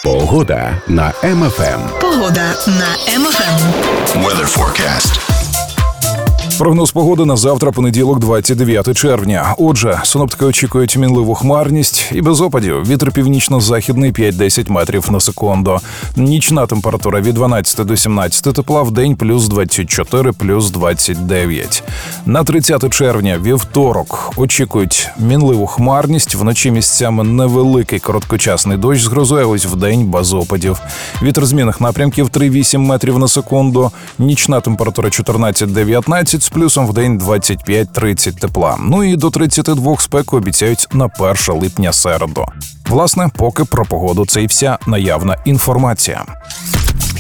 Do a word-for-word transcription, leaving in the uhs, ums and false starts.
Погода на Ем Еф Ем. Погода на Ем Еф Ем. Weather forecast. Прогноз погоди на завтра, понеділок, двадцять дев'яте червня. Отже, синоптики очікують мінливу хмарність і без опадів. Вітер північно-західний п'ять-десять метрів на секунду. Нічна температура від дванадцяти до сімнадцяти тепла, в день плюс двадцять чотири, плюс двадцять дев'ять. На тридцяте червня, вівторок, очікують мінливу хмарність. Вночі місцями невеликий короткочасний дощ з грозою, ось в день без опадів. Вітер змінних напрямків три-вісім метрів на секунду. Нічна температура чотирнадцять-дев'ятнадцять, з плюсом в день двадцять п'ять-тридцять тепла. Ну і до тридцяти двох спеку обіцяють на перше липня середу. Власне, поки про погоду це і вся наявна інформація.